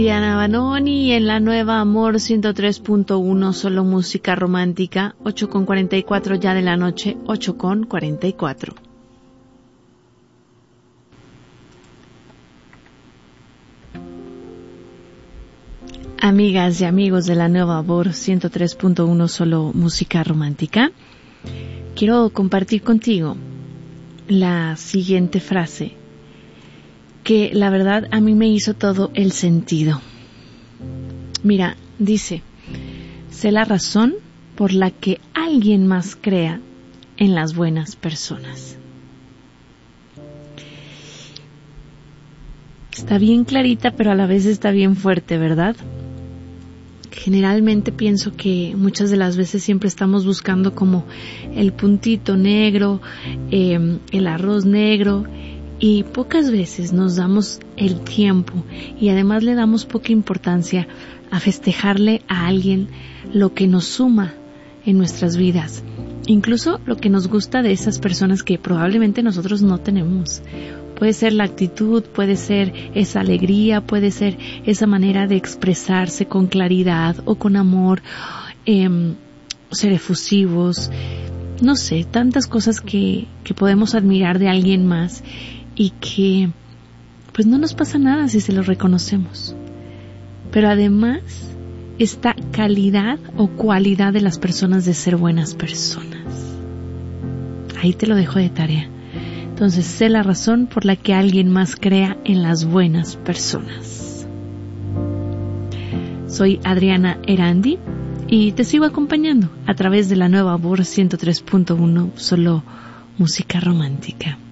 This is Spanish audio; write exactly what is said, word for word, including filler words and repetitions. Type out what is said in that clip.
Diana Banoni en la nueva Amor ciento tres punto uno, solo música romántica, ocho con cuarenta y cuatro ya de la noche, ocho con cuarenta y cuatro. Amigas y amigos de la nueva Amor ciento tres punto uno, solo música romántica, quiero compartir contigo la siguiente frase que la verdad a mí me hizo todo el sentido. Mira, dice: sé la razón por la que alguien más crea en las buenas personas. Está bien clarita, pero a la vez está bien fuerte, ¿verdad? Generalmente pienso que muchas de las veces siempre estamos buscando como el puntito negro, eh, el arroz negro, y pocas veces nos damos el tiempo y además le damos poca importancia a festejarle a alguien lo que nos suma en nuestras vidas, incluso lo que nos gusta de esas personas que probablemente nosotros no tenemos. Puede ser la actitud, puede ser esa alegría, puede ser esa manera de expresarse con claridad o con amor, eh, ser efusivos, no sé, tantas cosas que, que podemos admirar de alguien más y que pues no nos pasa nada si se lo reconocemos. Pero además, esta calidad o cualidad de las personas de ser buenas personas. Ahí te lo dejo de tarea. Entonces, sé la razón por la que alguien más crea en las buenas personas. Soy Adriana Erandi y te sigo acompañando a través de la nueva Amor ciento tres punto uno, solo música romántica.